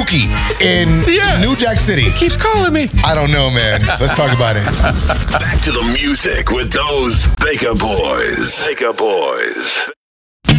Pookie in New Jack City. He keeps calling me. I don't know, man. Let's talk about it. Back to the music with those Baker Boys. Baker Boys.